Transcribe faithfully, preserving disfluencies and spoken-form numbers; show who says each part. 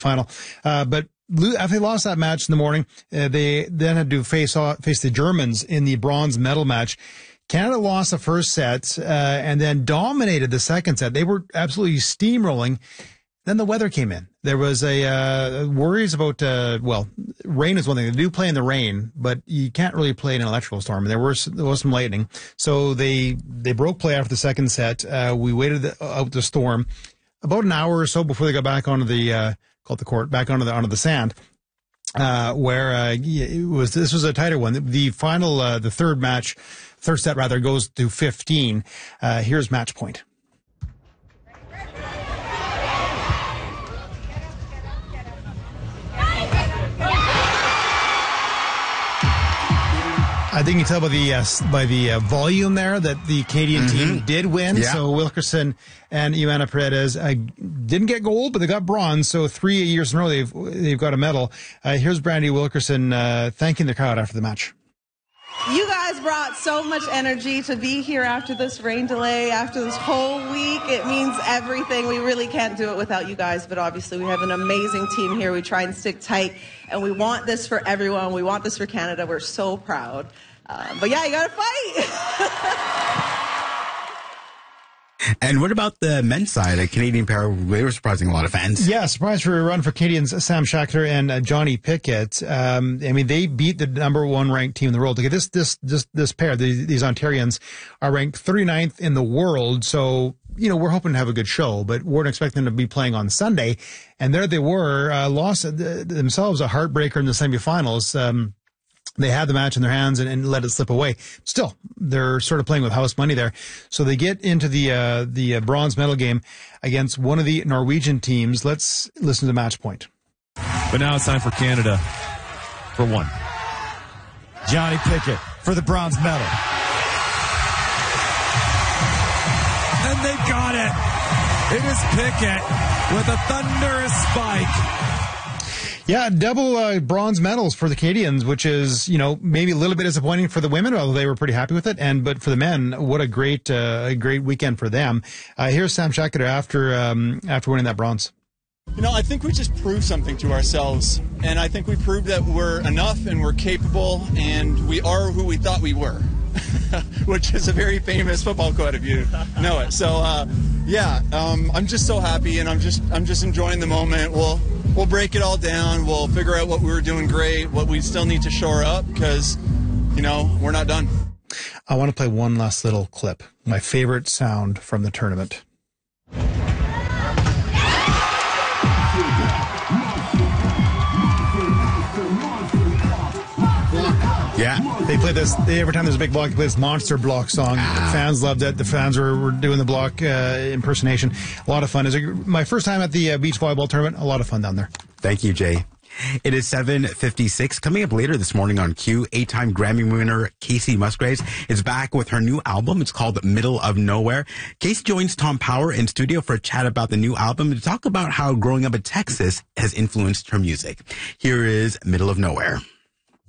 Speaker 1: final. Uh, but after they lost that match in the morning, uh, they then had to face off, face the Germans in the bronze medal match. Canada lost the first set uh, and then dominated the second set. They were absolutely steamrolling. Then the weather came in. There was a uh, worries about, uh, well, rain is one thing. They do play in the rain, but you can't really play in an electrical storm. There was, there was some lightning. So they they broke play after the second set. Uh, we waited out the storm about an hour or so before they got back onto the, uh, called the court, back onto the, onto the sand. Uh, where, uh, it was, this was a tighter one. The final, uh, the third match, third set rather, goes to fifteen. Uh, here's match point. I think you can tell by the uh, by the uh, volume there that the Canadian mm-hmm. team did win. Yeah. So Wilkerson and Ioana Paredes uh, didn't get gold, but they got bronze. So three years in a row they've they've got a medal. Uh, here's Brandy Wilkerson uh, thanking the crowd after the match.
Speaker 2: You guys brought so much energy to be here after this rain delay, after this whole week. It means everything. We really can't do it without you guys, but obviously we have an amazing team here. We try and stick tight, and we want this for everyone. We want this for Canada. We're so proud. Uh, but yeah, you gotta fight.
Speaker 3: And what about the men's side? A Canadian pair, they were surprising a lot of fans.
Speaker 1: Yeah, surprise for a run for Canadians, Sam Shackler and uh, Johnny Pickett. Um, I mean, they beat the number one ranked team in the world. Look at this, this, this, this pair, these, these Ontarians are ranked thirty-ninth in the world. So, you know, we're hoping to have a good show, but we're expecting them to be playing on Sunday. And there they were, uh, lost uh, themselves a heartbreaker in the semifinals. Um, They had the match in their hands and, and let it slip away. Still, they're sort of playing with house money there. So they get into the uh, the uh, bronze medal game against one of the Norwegian teams. Let's listen to the match point.
Speaker 4: But now it's time for Canada for one. Johnny Pickett for the bronze medal. And they got it. It is Pickett with a thunderous spike.
Speaker 1: Yeah, double uh, bronze medals for the Canadians, which is, you know, maybe a little bit disappointing for the women, although they were pretty happy with it. And but for the men, what a great, uh, a great weekend for them. Uh, here's Sam Shackler after um, after winning that bronze.
Speaker 5: You know, I think we just proved something to ourselves, and I think we proved that we're enough and we're capable, and we are who we thought we were, which is a very famous football quote if you know it. So, uh, yeah, um, I'm just so happy, and I'm just I'm just enjoying the moment. We'll we'll break it all down. We'll figure out what we were doing great, what we still need to shore up, because, you know, we're not done.
Speaker 1: I want to play one last little clip. My favorite sound from the tournament.
Speaker 3: Yeah.
Speaker 1: They play this, they, every time there's a big block, they play this Monster Block song. Ah. The fans loved it. The fans were, were doing the block uh, impersonation. A lot of fun. It was a, my first time at the uh, beach volleyball tournament. A lot of fun down there.
Speaker 3: Thank you, Jay. It is seven fifty-six. Coming up later this morning on Q, eight-time Grammy winner Kacey Musgraves is back with her new album. It's called Middle of Nowhere. Kacey joins Tom Power in studio for a chat about the new album and to talk about how growing up in Texas has influenced her music. Here is Middle of Nowhere.